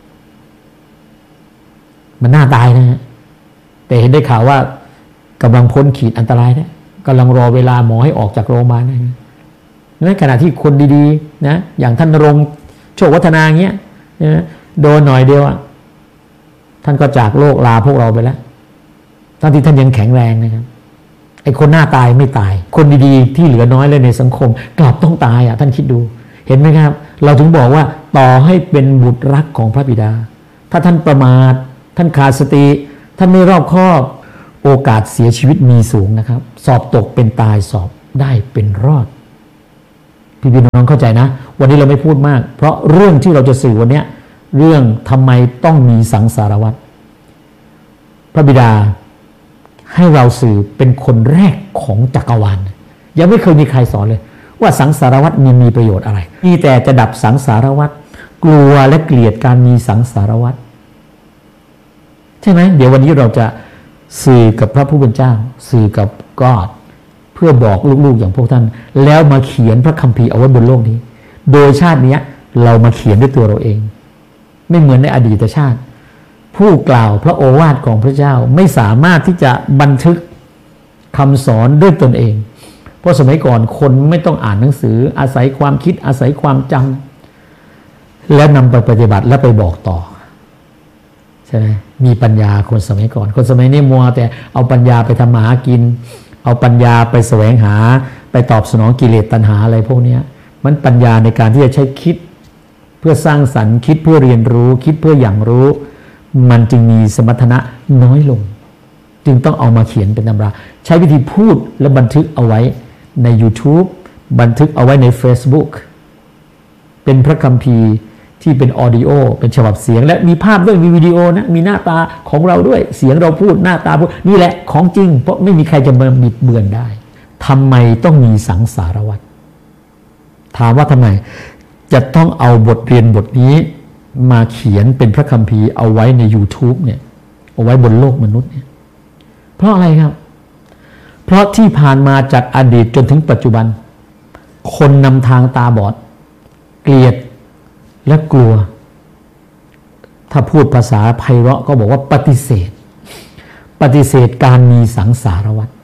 มันน่าตายนะฮะแต่เห็นได้ข่าวว่ากำลังพ้นขีดอันตรายนะกำลังรอเวลาหมอให้ออกจากโรงพยาบาลนะในขณะที่คนดีๆนะอย่างท่านณรงค์โชควัฒนาเงี้ยนะโดนหน่อยเดียวอ่ะท่านก็จากโลกลาพวกเราไปแล้วตอนที่ท่านยังแข็งแรงนะครับไอ้คนหน้าตายไม่ตายคนดีๆที่เหลือน้อยเลยในสังคมกลับต้องตายอ่ะท่านคิดดูเห็นไหมครับเราถึงบอกว่าต่อให้เป็นบุตรรักของพระบิดาถ้าท่านประมาทท่านขาดสติท่านไม่รอบคอบโอกาสเสียชีวิตมีสูงนะครับสอบตกเป็นตายสอบได้เป็นรอดพี่พี่น้องเข้าใจนะวันนี้เราไม่พูดมากเพราะเรื่องที่เราจะสื่อวันนี้เรื่องทำไมต้องมีสังสารวัฏพระบิดาให้เราสื่อเป็นคนแรกของจักรวาลยังไม่เคยมีใครสอนเลยว่าสังสารวัฏมีมีประโยชน์อะไรมีแต่จะดับสังสารวัฏกลัวและเกลียดการมีสังสารวัฏใช่ไหมเดี๋ยววันนี้เราจะสื่อกับพระผู้เป็นเจ้าสื่อกับกอดเพื่อบอกลูกๆอย่างพวกท่านแล้วมาเขียนพระคัมภีร์เอาไว้บนโลกนี้โดยชาตินี้เรามาเขียนด้วยตัวเราเองไม่เหมือนในอดีตชาติผู้กล่าวพระโอวาทของพระเจ้าไม่สามารถที่จะบันทึกคำสอนด้วยตนเองเพราะสมัยก่อนคนไม่ต้องอ่านหนังสืออาศัยความคิดอาศัยความจำแล้วนำไปปฏิบัติและไปบอกต่อใช่ไหมมีปัญญาคนสมัยก่อนคนสมัยนี้มัวแต่เอาปัญญาไปทำมาหากินเอาปัญญาไปแสวงหาไปตอบสนองกิเลสตัณหาอะไรพวกนี้มันปัญญาในการที่จะใช้คิดเพื่อสร้างสรรค์คิดเพื่อเรียนรู้คิดเพื่ออย่างรู้มันจึงมีสมรรถนะน้อยลงจึงต้องเอามาเขียนเป็นตำราใช้วิธีพูดและบันทึกเอาไว้ใน YouTube บันทึกเอาไว้ใน Facebook เป็นพระคัมภีร์ที่เป็นออดิโอเป็นฉบับเสียงและมีภาพด้วยมีวิดีโอนะมีหน้าตาของเราด้วยเสียงเราพูดหน้าตาพูดนี่แหละของจริงเพราะไม่มีใครจะมาบิดเบือนได้ทำไมต้องมีสังสารวัฏถามว่าทำไมจะต้องเอาบทเรียนบทนี้มาเขียนเป็นพระคัมภีร์เอาไว้ใน YouTube เนี่ยเอาไว้บนโลกมนุษย์เนี่ยเพราะอะไรครับเพราะที่ผ่านมาจากอดีตจนถึงปัจจุบันคนนำทางตาบอดเกลียดและกลัวถ้าพูดภาษาไพเราะก็บอกว่าปฏิเสธปฏิเสธการมีสังสารวัฏ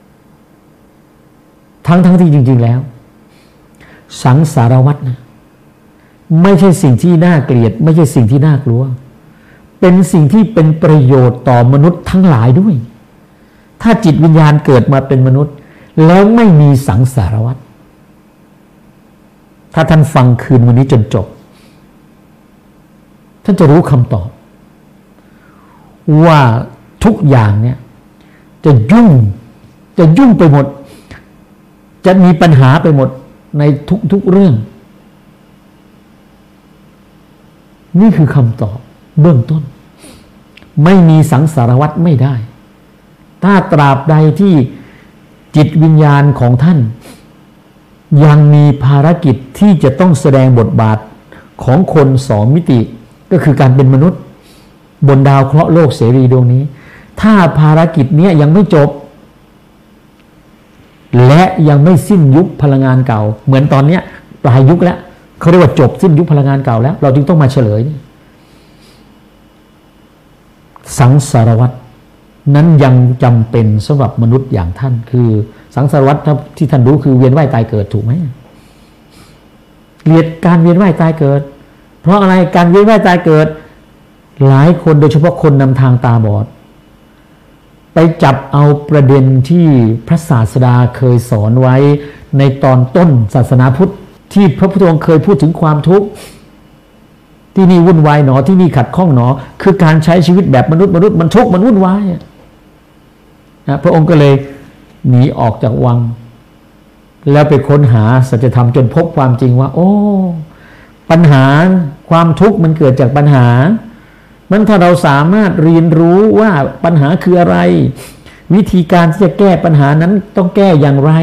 ทั้งทั้งที่จริงๆแล้วสังสารวัฏนะไม่ใช่สิ่งที่น่าเกลียดไม่ใช่สิ่งที่น่ากลัวเป็นสิ่งที่เป็นประโยชน์ต่อมนุษย์ทั้งหลายด้วยถ้าจิตวิญญาณเกิดมาเป็นมนุษย์แล้วไม่มีสังสารวัฏถ้าท่านฟังคืนวันนี้จนจบท่านจะรู้คำตอบว่าทุกอย่างเนี่ยจะยุ่งจะยุ่งไปหมดจะมีปัญหาไปหมดในทุกๆเรื่องนี่คือคำตอบเบื้องต้นไม่มีสังสารวัฏไม่ได้ถ้าตราบใดที่จิตวิญญาณของท่านยังมีภารกิจที่จะต้องแสดงบทบาทของคนสองมิติก็คือการเป็นมนุษย์บนดาวเคราะห์โลกเสรีดวงนี้ถ้าภารกิจนี้ยังไม่จบและยังไม่สิ้นยุคพลังงานเก่าเหมือนตอนนี้ปลายยุคแล้วเขาเรียกว่าจบสิ้นยุคพลังงานเก่าแล้วเราจึงต้องมาเฉลยสังสารวัฏนั้นยังจำเป็นสำหรับมนุษย์อย่างท่านคือสังสารวัฏที่ท่านรู้คือเวียนว่ายตายเกิดถูกไหมเรียนการเวียนว่ายตายเกิดเพราะอะไรการเวียนว่ายตายเกิดหลายคนโดยเฉพาะคนนำทางตาบอดไปจับเอาประเด็นที่พระศาสดาเคยสอนไว้ในตอนต้นศาสนาพุทธที่พระพุทธองค์เคยพูดถึงความทุกข์ที่นี่วุ่นวายหนอที่นี่ขัดข้องหนอคือการใช้ชีวิตแบบมนุษย์มนุษย์มันทุกข์มันวุ่นวายนะพระองค์ก็เลยหนีออกจากวังแล้วไปค้นหาสัจธรรมจนพบความจริงว่าโอ้ปัญหาความทุกข์มันเกิดจากปัญหามันถ้าเราสามารถเรียนรู้ว่าปัญหาคืออะไรวิธีการที่จะแก้ปัญหานั้นต้องแก้อย่างไร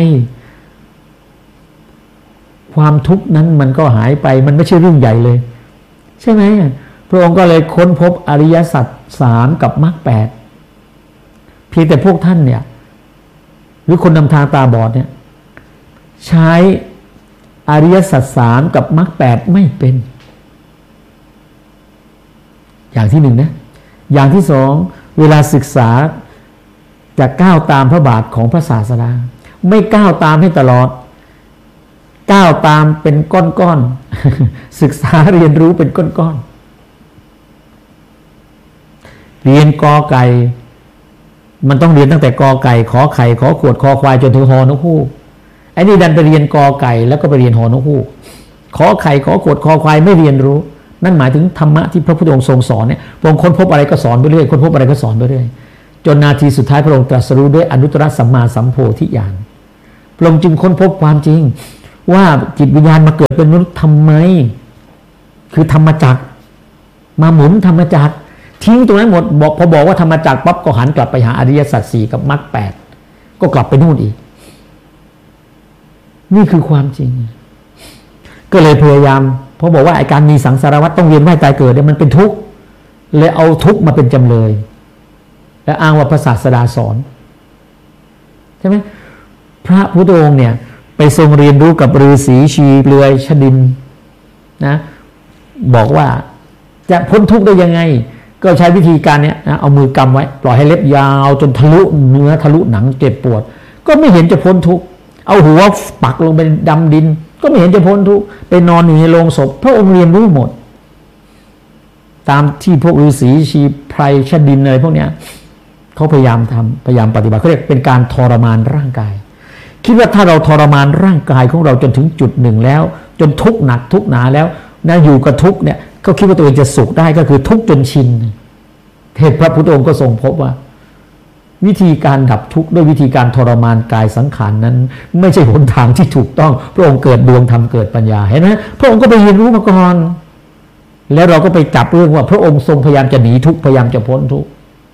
ความทุกข์นั้นมันก็หายไปมันไม่ใช่เรื่องใหญ่เลยใช่ไหมพระองค์ก็เลยค้นพบอริยสัจสามกับมรรคแปดเพียงแต่พวกท่านเนี่ยหรือคนนำทางตาบอดเนี่ยใช้อริยสัจสามกับมรรคแปดไม่เป็นอย่างที่หนึ่งนะอย่างที่สองเวลาศึกษาจะก้าวตามพระบาทของพระศาสดาไม่ก้าวตามให้ตลอดก้าวตามเป็นก้อนๆศึกษาเรียนรู้เป็นก้อนๆเรียนกอไก่มันต้องเรียนตั้งแต่กอไก่ขอไข่ขอขวดคอควายจนถึงฮอนกฮูกไอ้นี่ดันไปเรียนกอไก่แล้วก็ไปเรียนฮอนกฮูกขอไข่ขอขวดคอควายไม่เรียนรู้นั่นหมายถึงธรรมะที่พระพุทธองค์ทรงสอนเนี่ยพระองค์ค้นพบอะไรก็สอนไปเรื่อยค้นพบอะไรก็สอนไปเรื่อยจนนาทีสุดท้ายพระองค์ตรัสรู้ด้วยอนุตตรสัมมาสัมโพธิญาณพระองค์จึงค้นพบความจริงว่าจิตวิญญาณมาเกิดเป็นมนุษย์ทำไมคือธรรมจักรมาหมุนธรรมจักรทิ้งตรงนั้นหมดบอกพอบอกว่าธรรมจักรปั๊บก็หันกลับไปหาอริยสัจสี่กับมรรคแปดก็กลับไปนู่นอีกนี่คือความจริงก็เลยพยายามเพราะบอกว่าไอ้การมีสังสารวัฏต้องเวียนว่ายตายเกิดเนี่ยมันเป็นทุกข์เลยเอาทุกข์มาเป็นจำเลยและอ้างว่าพระศาสดาสอนใช่ไหมพระพุทธองค์เนี่ยไปทรงเรียนรู้กับฤาษีชีเปลือยชดินนะบอกว่าจะพ้นทุกข์ได้ยังไงก็ใช้วิธีการเนี้ยนะเอามือกำไว้ปล่อยให้เล็บยาวจนทะลุเนื้อทะลุหนังเจ็บปวดก็ไม่เห็นจะพ้นทุกข์เอาหัวปักลงไปดำดินก็ไม่เห็นจะพ้นทุกข์ไปนอนอยู่ในโลงศพพระองค์เรียนรู้หมดตามที่พวกฤาษีชีไพรชดินอะไรพวกเนี้ยเขาพยายามทำพยายามปฏิบัติเขาเรียกเป็นการทรมานร่างกายคิดว่าถ้าเราทรมานร่างกายของเราจนถึงจุดหนึ่งแล้วจนทุกข์หนักทุกข์หนาแล้วนะอยู่กับทุกข์เนี่ยเขาคิดว่าตัวเองจะสุขได้ก็คือทุกข์จนชินเหตุพระพุทธองค์ก็ทรงพบว่าวิธีการดับทุกข์ด้วยวิธีการทรมานกายสังขาร นั้นไม่ใช่หนทางที่ถูกต้องพระองค์เกิดดวงธรรมเกิดปัญญาเห็นไหมพระองค์ก็ไปเรียนรู้มาก่อนแล้วเราก็ไปจับเรื่องว่าพระองค์ทรงพยายามจะหนีทุกข์พยายามจะพ้นทุกข์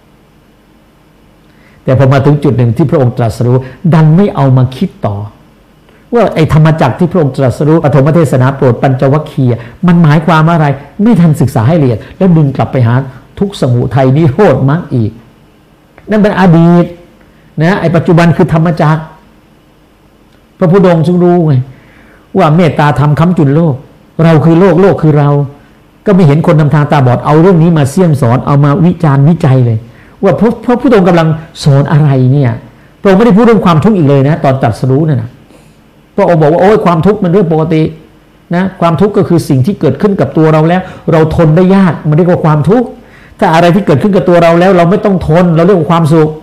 แต่พอมาถึงจุดหนึ่งที่พระองค์ตรัสรู้ดันไม่เอามาคิดต่อว่าไอ้ธรรมจักรที่พระองค์ตรัสรู้ปฐมเทศนาโปรดปัญจวัคคีย์มันหมายความอะไรไม่ทันศึกษาให้ละเอียดแล้วดึงกลับไปหาทุกข์สมุทัยนิโรธมรรคอีกนั่นเป็นอดีตนะไอ้ปัจจุบันคือธรรมจักรพระพุทธองค์จึงรู้ไงว่าเมตตาธรรมค้ำจุนโลกเราคือโลกโลกคือเราก็ไม่เห็นคนนำทางตาบอดเอาเรื่องนี้มาเสี่ยมสอนเอามาวิจารณ์วิจัยเลยว่าพระพระพุทธองค์กำลังสอนอะไรเนี่ยพระองค์ไม่ได้พูดเรื่องความทุกข์อีกเลยนะตอนตรัสรู้นั่นนะพระองค์บอกว่าโอ้ยความทุกข์มันเรื่องปกตินะความทุกข์ก็คือสิ่งที่เกิดขึ้นกับตัวเราแล้วเราทนได้ยากมันเรียกว่าความทุกข์ถ้าอะไรที่เกิดขึ้นกับตัวเราแล้วเราไม่ต้องทนเราเรียกว่าความสุข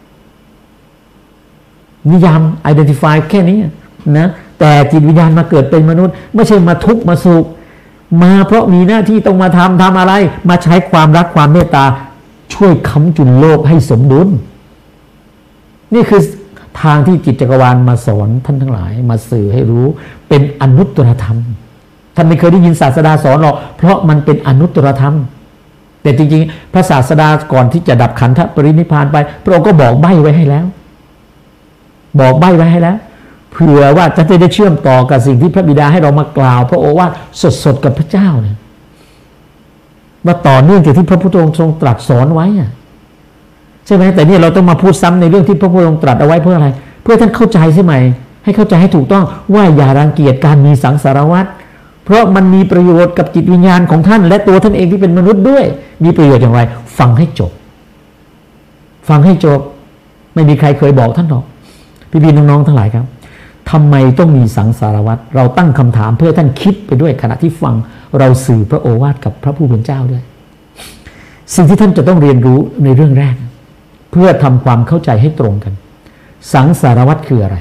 นิยาม identify แค่นี้นะแต่จิตวิญญาณมาเกิดเป็นมนุษย์ไม่ใช่มาทุกข์มาสุขมาเพราะมีหน้าที่ต้องมาทำทำอะไรมาใช้ความรักความเมตตาช่วยค้ำจุนโลกให้สมดุลนี่คือทางที่จิตจักรวาลมาสอนท่านทั้งหลายมาสื่อให้รู้เป็นอนุตตรธรรมท่านไม่เคยได้ยินศาสดาสอนหรอกเพราะมันเป็นอนุตตรธรรมแต่จริงๆพระศาสดาก่อนที่จะดับขันธปรินิพพานไปพระองค์ก็บอกใบ้ไว้ให้แล้วบอกใบ้ไว้ให้แล้วเผื่อว่าจะได้เชื่อมต่อกับสิ่งที่พระบิดาให้เรามากล่าวพระโอวาทสดๆกับพระเจ้าเนี่ยว่าต่อเนื่องจากที่พระพุทธองค์ทรงตรัสสอนไว้อะใช่ไหมแต่นี่เราต้องมาพูดซ้ำในเรื่องที่พระพุทธองค์ตรัสเอาไว้เพื่ออะไรเพื่อท่านเข้าใจใช่ไหมให้เข้าใจให้ถูกต้องว่าอย่ารังเกียจการมีสังสารวัฏเพราะมันมีประโยชน์กับจิตวิญญาณของท่านและตัวท่านเองที่เป็นมนุษย์ด้วยมีประโยชน์อย่างไรฟังให้จบฟังให้จบไม่มีใครเคยบอกท่านหรอกพี่ๆน้องๆทั้งหลายครับทำไมต้องมีสังสารวัฏเราตั้งคำถามเพื่อท่านคิดไปด้วยขณะที่ฟังเราสื่อพระโอวาทกับพระผู้เป็นเจ้าด้วยสิ่งที่ท่านจะต้องเรียนรู้ในเรื่องแรกเพื่อทำความเข้าใจให้ตรงกันสังสารวัฏคืออะไร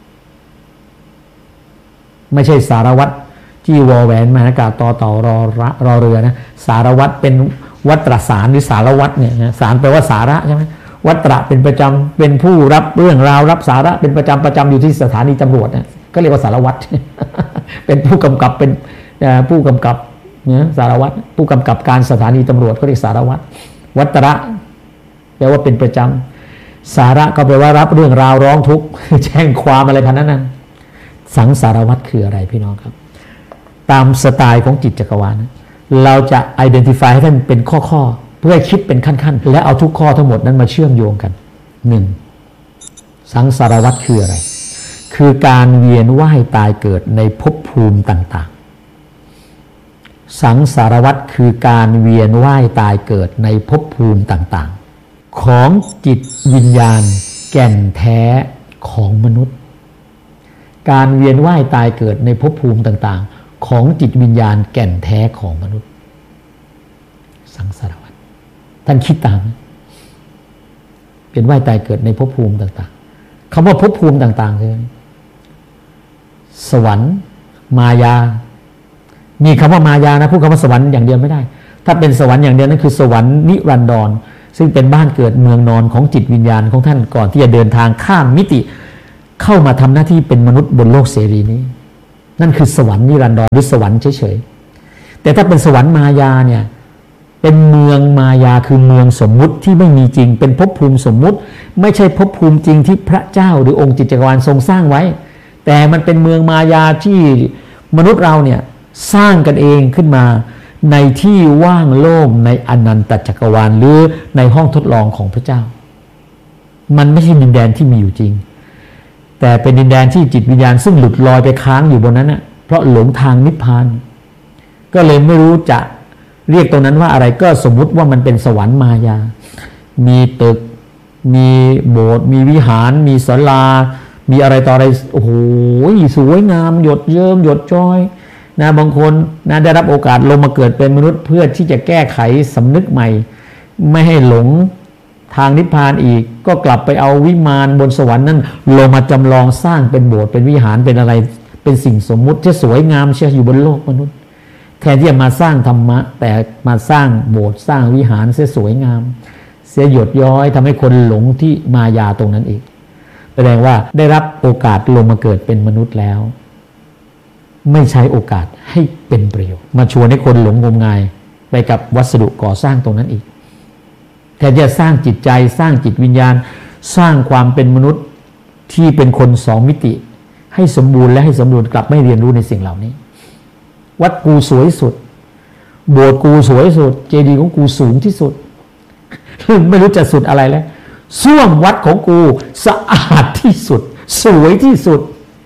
ไม่ใช่สารวัตรที่วอแหวนมหากาศต่อต่อรอรอเรือนะสารวัตรเป็นวัตรสารหรือสารวัตรเนี่ยสารแปลว่าสาระใช่ไหมวัตระเป็นประจำเป็นผู้รับเรื่องราวรับสาระเป็นประจำประจำอยู่ที่สถานีตำรวจเนี่ยก็เรียกว่าสารวัตร เป็นผู้กำกับเป็นผู้กำกับเนี่ยสารวัตรผู้กำกับการสถานีตำรวจก็เรียกสารวัตรวัตระแปลว่าเป็นประจำสาระก็แปลว่ารับเรื่องราวร้องทุกข์แจ้งความอะไรพันนั้นสังสารวัฏคืออะไรพี่น้องครับตามสไตล์ของจิตจักรวาลเราจะ identify ให้ท่านเป็นข้อๆเพื่อคิดเป็นขั้นๆและเอาทุกข้อทั้งหมดนั้นมาเชื่อมโยงกันหนึ่งสังสารวัฏคืออะไรคือการเวียนว่ายตายเกิดในภพภูมิต่างๆสังสารวัฏคือการเวียนว่ายตายเกิดในภพภูมิต่างๆของจิตวิญญาณแก่นแท้ของมนุษย์การเวียนว่ายตายเกิดในภพภูมิต่างๆของจิตวิญญาณแก่นแท้ของมนุษย์สังสารวัฏท่านคิดตามเวียนว่ายตายเกิดในภพภูมิต่างๆคำว่าภพภูมิต่างๆคือสวรรค์มายามีคำว่ามายานะพูดคำว่าสวรรค์อย่างเดียวไม่ได้ถ้าเป็นสวรรค์อย่างเดียวนั่นคือสวรรค์นิรันดรซึ่งเป็นบ้านเกิดเมืองนอนของจิตวิญญาณของท่านก่อนที่จะเดินทางข้ามมิติเข้ามาทำหน้าที่เป็นมนุษย์บนโลกเสรีนี้นั่นคือสวรรค์นิรันดรหรือสวรรค์เฉยๆแต่ถ้าเป็นสวรรค์มายาเนี่ยเป็นเมืองมายาคือเมืองสมมุติที่ไม่มีจริงเป็นภพภูมิสมมุติไม่ใช่ภพภูมิจริงที่พระเจ้าหรือองค์จิตจักรวาลทรงสร้างไว้แต่มันเป็นเมืองมายาที่มนุษย์เราเนี่ยสร้างกันเองขึ้นมาในที่ว่างโล่งในอนันตจักรวาลหรือในห้องทดลองของพระเจ้ามันไม่ใช่ดินแดนที่มีอยู่จริงแต่เป็นดินแดนที่จิตวิญญาณซึ่งหลุดลอยไปค้างอยู่บนนั้นนะเพราะหลงทางนิพพานก็เลยไม่รู้จะเรียกตรงนั้นว่าอะไรก็สมมุติว่ามันเป็นสวรรค์มายามีตึกมีโบสถ์มีวิหารมีศาลามีอะไรต่ออะไรโอ้โหสวยงามหยดเยิ้มหยดจ้อยนะบางคนนะได้รับโอกาสลงมาเกิดเป็นมนุษย์เพื่อที่จะแก้ไขสำนึกใหม่ไม่ให้หลงทางนิพพานอีกก็กลับไปเอาวิมานบนสวรรค์นั้นลงมาจำลองสร้างเป็นโบสถ์เป็นวิหารเป็นอะไรเป็นสิ่งสมมุติที่สวยงามเชื่ออยู่บนโลกมนุษย์แทนที่จะมาสร้างธรรมะแต่มาสร้างโบสถ์สร้างวิหารเสียสวยงามเสียหยดย้อยทำให้คนหลงที่มายาตรงนั้นอีกแสดงว่าได้รับโอกาสลงมาเกิดเป็นมนุษย์แล้วไม่ใช้โอกาสให้เป็นประโยชน์มาชวนให้คนหลงงมงายไปกับวัสดุก่อสร้างตรงนั้นอีกแทนจะสร้างจิตใจสร้างจิตวิญญาณสร้างความเป็นมนุษย์ที่เป็นคนสองมิติให้สมบูรณ์และให้สมบูรณ์กลับไม่เรียนรู้ในสิ่งเหล่านี้วัดกูสวยสุดโบสถ์กูสวยสุดเจดีย์ของกูสูงที่สุดไม่รู้จะสุดอะไรแล้วส้วมวัดของกูสะอาดที่สุดสวยที่สุด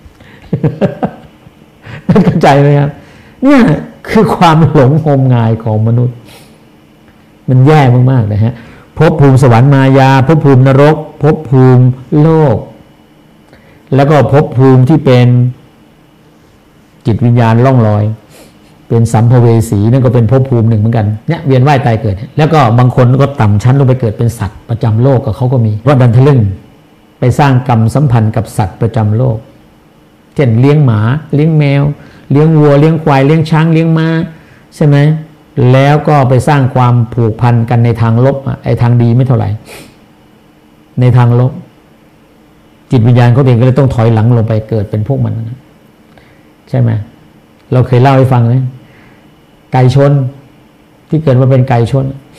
นั่นเข้าใจไหมครับเนี่ยคือความหลงงมงายของมนุษย์มันแย่มากๆนะฮะภพภูมิสวรรค์มายาภพภูมินรกภพภูมิโลกแล้วก็ภพภูมิที่เป็นจิตวิญญาณล่องลอยเป็นสัมภเวสีนั่นก็เป็นภพภูมิหนึ่งเหมือนกันเนี่ยเวียนว่ายตายเกิดแล้วก็บางคนก็ต่ำชั้นลงไปเกิดเป็นสัตว์ประจำโลกกับเขาก็มีเพราะดันทะลึ่งไปสร้างกรรมสัมพันธ์กับสัตว์ประจำโลกเช่นเลี้ยงหมาเลี้ยงแมวเลี้ยงวัวเลี้ยงควายเลี้ยงช้างเลี้ยงม้าใช่ไหมแล้วก็ไปสร้างความผูกพันกันในทางลบไอ้ทางดีไม่เท่าไหร่ในทางลบจิตวิญญาณเขาเองก็เลยต้องถอยหลังลงไปเกิดเป็นพวกมันนะใช่ไหมเราเคยเล่าให้ฟังไหมไก่ชนที่เกิดมาเป็นไก่ชน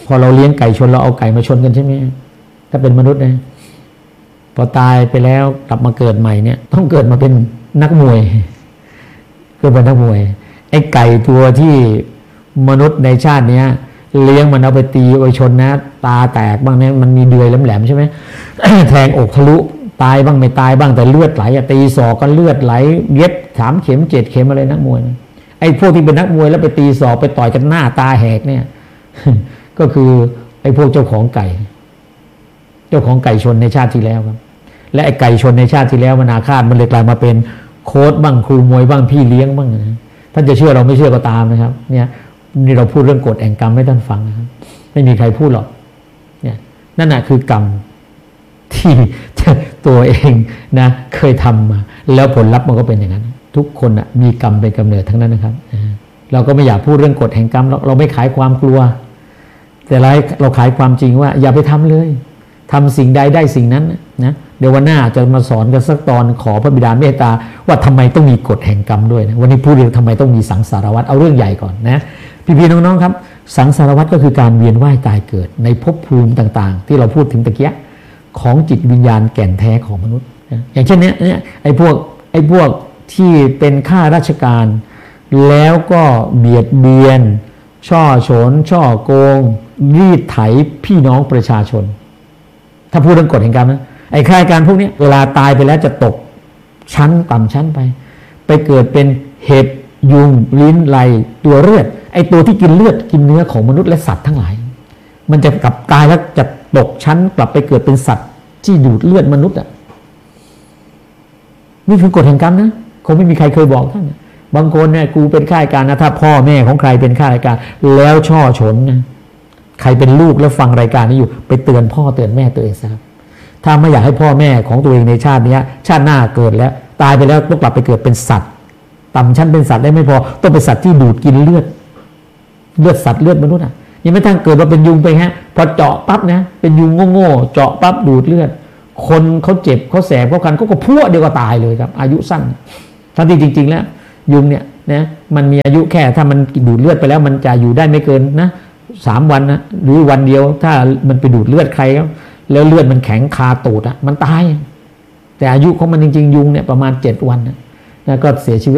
พอเราเลี้ยงไก่ชนเราเอาไก่มาชนกันใช่ไหมถ้าเป็นมนุษย์นะพอตายไปแล้วกลับมาเกิดใหม่เนี่ยต้องเกิดมาเป็นนักมวยเกิดเป็นนักมวยไอ้ไก่ตัวที่มนุษย์ในชาติเนี้ยเลี้ยงมันเอาไปตีไปชนนะตาแตกบ้างเนี่ยมันมีเดือยแหลมๆใช่ไหม แทงอกทะลุตายบ้างไม่ตายบ้างแต่เลือดไหลตีศอกก็เลือดไหลเย็บสามเข็มเจ็ดเข็มอะไรนักมวยนะไอ้พวกที่เป็นนักมวยแล้วไปตีศอกไปต่อยกันหน้าตาแหกเนี่ย ก็คือไอ้พวกเจ้าของไก่เจ้าของไก่ชนในชาติที่แล้วครับและไอ้ไก่ชนในชาติที่แล้วมันอาฆาตมันเลยกลายมาเป็นโค้ชบ้างครูมวยบ้างพี่เลี้ยงบ้างนะท่านจะเชื่อเราไม่เชื่อก็ตามนะครับเนี่ยนี่เราพูดเรื่องกฎแห่งกรรมให้ท่านฟังนะครับไม่มีใครพูดหรอกเนี่ยนั่นแหะคือกรรมที่ตัวเองนะเคยทำมาแล้วผลลัพธ์มันก็เป็นอย่างนั้นทุกคนนะมีกรรมเป็นกำเนิดทั้งนั้นนะครับเราก็ไม่อยากพูดเรื่องกฎแห่งกรรมเราเราไม่ขายความกลัวแต่เราเราขายความจริงว่าอย่าไปทำเลยทำสิ่งใดได้สิ่งนั้นนะเดี๋ยววันหน้าจะมาสอนกันสักตอนขอพระบิดาเมตตาว่าทำไมต้องมีกฎแห่งกรรมด้วยนะวันนี้พูดเรื่องทำไมต้องมีสังสารวัฏเอาเรื่องใหญ่ก่อนนะพี่ๆน้องๆครับสังสารวัฏก็คือการเวียนว่ายตายเกิดในภพภูมิต่างๆที่เราพูดถึงตะเกียของจิตวิญญาณแก่นแท้ของมนุษย์นะอย่างเช่นเนี้ยเนี่ยไอ้พวกไอ้พวกที่เป็นข้าราชการแล้วก็เบียดเบียนช่อฉนช่อโกงรีดไถพี่น้องประชาชนถ้าพูดเรื่องกฎแห่งกรรมนะไอ้ข้าราชการพวกนี้เวลาตายไปแล้วจะตกชั้นต่ำชั้นไปไปเกิดเป็นเห็บยุงลิ้นไลตัวเลือดไอ้ตัวที่กินเลือดกินเนื้อของมนุษย์และสัตว์ทั้งหลายมันจะกลับตายแล้วจะตกชั้นกลับไปเกิดเป็นสัตว์ที่ดูดเลือดมนุษย์อ่ะนี่คือกฎแห่งกรรมนะคงไม่มีใครเคยบอกท่านบางคนเนี่ยกูเป็นข้าราชการนะถ้าพ่อแม่ของใครเป็นข้าราชการแล้วช่อฉนนะใครเป็นลูกแล้วฟังรายการนี้อยู่ไปเตือนพ่อเตือนแม่ตัวเองซะครับถ้าไม่อยากให้พ่อแม่ของตัวเองในชาตินี้ชาติหน้าเกิดแล้วตายไปแล้วต้องกลับไปเกิดเป็นสัตว์ต่ำชั้นเป็นสัตว์ได้ไม่พอต้องเป็นสัตว์ที่ดูดกินเลือดเลือดสัตว์เลือดมนุษย์อ่ะยังไม่ทั้งเกิดมาเป็นยุงไปฮะพอเจาะปั๊บนะเป็นยุงโง่ๆเจาะปั๊บดูดเลือดคนเขาเจ็บเขาแสบเขาคันเขาก็พัวเดียวก็ตายเลยครับอายุสั้นทั้งที่จริงๆแล้วยุงเนี่ยนะมันมีอายุแค่ถ้ามันดูดเลือดไปแล้วมันจะอยู่ได้ไม่เกินนะสามวันนะหรือวันเดียวถ้ามันไปดูดเลือดใครแล้วเลือดมันแข็งคาตูดอ่ะมันตายแต่อายุของมันจริงๆยุงเนี่ยประมาณเจ็ดวันนะก็เสียชีวิต